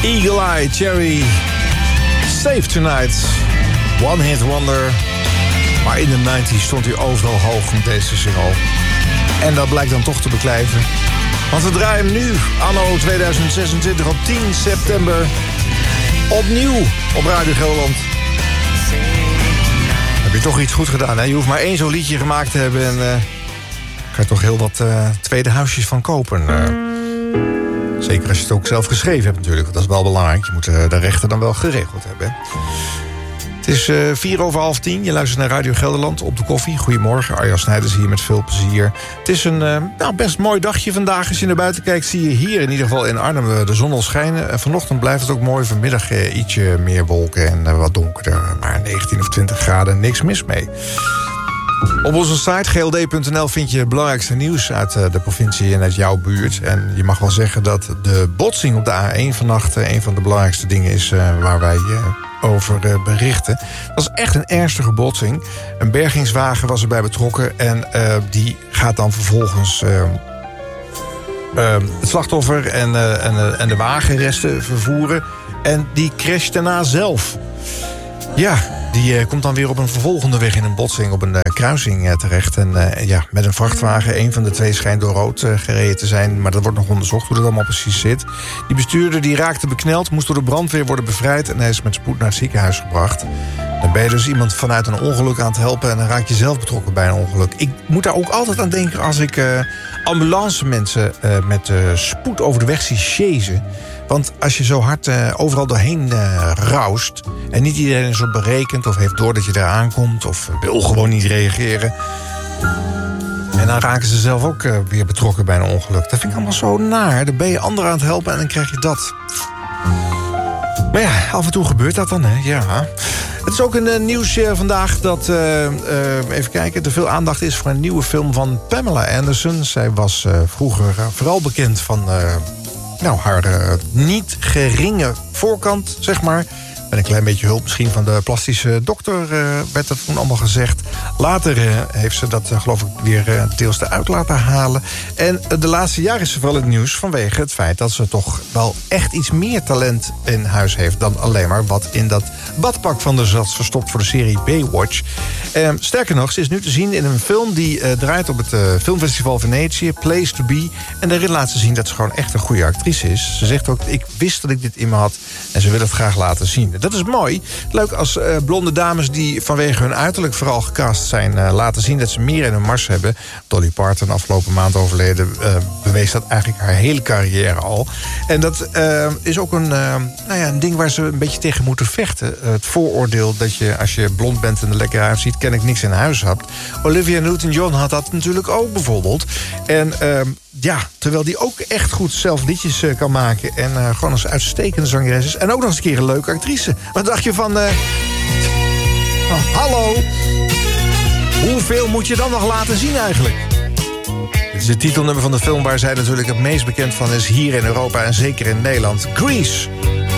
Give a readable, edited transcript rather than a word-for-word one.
Eagle Eye Cherry. Save Tonight. One Hit Wonder. Maar in de 90's stond hij overal hoog met deze single. En dat blijkt dan toch te beklijven. Want we draaien hem nu, anno 2026, op 10 september... opnieuw op Radio Gelderland. Heb je toch iets goed gedaan, hè? Je hoeft maar één zo'n liedje gemaakt te hebben... en kan je toch heel wat tweede huisjes van kopen. Zeker als je het ook zelf geschreven hebt natuurlijk. Dat is wel belangrijk. Je moet de rechten dan wel geregeld hebben. Het is 10:04. Je luistert naar Radio Gelderland op de koffie. Goedemorgen, Arjan Snijders hier met veel plezier. Het is een best mooi dagje vandaag. Als je naar buiten kijkt zie je hier in ieder geval in Arnhem de zon al schijnen. En vanochtend blijft het ook mooi. Vanmiddag ietsje meer wolken en wat donkerder. Maar 19 of 20 graden, niks mis mee. Op onze site gld.nl vind je het belangrijkste nieuws uit de provincie en uit jouw buurt. En je mag wel zeggen dat de botsing op de A1 vannacht een van de belangrijkste dingen is waar wij over berichten. Dat was echt een ernstige botsing. Een bergingswagen was erbij betrokken en die gaat dan vervolgens het slachtoffer en de wagenresten vervoeren. En die crasht daarna zelf. Ja, die komt dan weer op een vervolgende weg in een botsing op een kruising terecht. En met een vrachtwagen, een van de twee schijnt door rood gereden te zijn. Maar dat wordt nog onderzocht hoe dat allemaal precies zit. Die bestuurder die raakte bekneld, moest door de brandweer worden bevrijd... en hij is met spoed naar het ziekenhuis gebracht. Dan ben je dus iemand vanuit een ongeluk aan het helpen... en dan raak je zelf betrokken bij een ongeluk. Ik moet daar ook altijd aan denken als ik ambulancemensen met spoed over de weg zie chasen... Want als je zo hard overal doorheen raust... en niet iedereen is op berekend of heeft door dat je daar aankomt... of wil gewoon niet reageren... en dan raken ze zelf ook weer betrokken bij een ongeluk. Dat vind ik allemaal zo naar. Dan ben je anderen aan het helpen en dan krijg je dat. Maar ja, af en toe gebeurt dat dan, hè? Ja. Het is ook een nieuws vandaag dat, even kijken... er veel aandacht is voor een nieuwe film van Pamela Anderson. Zij was vroeger vooral bekend van... haar niet geringe voorkant, zeg maar. Met een klein beetje hulp misschien van de plastische dokter... werd dat toen allemaal gezegd. Later heeft ze dat, geloof ik, weer deels eruit laten halen. En de laatste jaren is ze vooral het nieuws... vanwege het feit dat ze toch wel echt iets meer talent in huis heeft... dan alleen maar wat in dat badpak van de zat verstopt voor de serie Baywatch. Sterker nog, ze is nu te zien in een film... die draait op het filmfestival Venetië, Place to Be. En daarin laat ze zien dat ze gewoon echt een goede actrice is. Ze zegt ook, ik wist dat ik dit in me had... en ze wil het graag laten zien. Dat is mooi. Leuk als blonde dames die vanwege hun uiterlijk vooral gecast zijn... laten zien dat ze meer in hun mars hebben. Dolly Parton, afgelopen maand overleden... bewees dat eigenlijk haar hele carrière al. En dat is ook een ding waar ze een beetje tegen moeten vechten. Het vooroordeel dat je, als je blond bent en er lekker uitziet... ken ik niks in huis hebt. Olivia Newton-John had dat natuurlijk ook bijvoorbeeld. En... terwijl die ook echt goed zelf liedjes kan maken... en gewoon als uitstekende zangeres is. En ook nog eens een keer een leuke actrice. Wat dacht je van... hallo? Hoeveel moet je dan nog laten zien eigenlijk? Dit is het titelnummer van de film waar zij natuurlijk het meest bekend van is... hier in Europa en zeker in Nederland. Grease.